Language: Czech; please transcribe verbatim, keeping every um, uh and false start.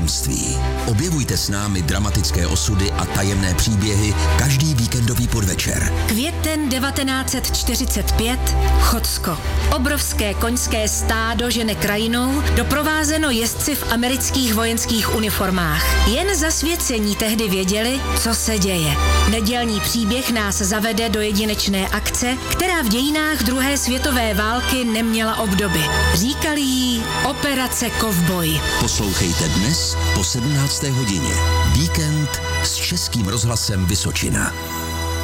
tajemství. Objevujte s námi dramatické osudy a tajemné příběhy každý víkendový podvečer. Květen devatenáct set čtyřicet pět, Chotsko. Obrovské koňské stádo žene krajinou, doprovázeno jezdci v amerických vojenských uniformách. Jen zasvěcení tehdy věděli, co se děje. Nedělní příběh nás zavede do jedinečné akce, která v dějinách druhé světové války neměla obdoby. Říkali jí Operace Kovboj. Poslouchejte dnes po sedmnácté hodině. Víkend s Českým rozhlasem Vysočina.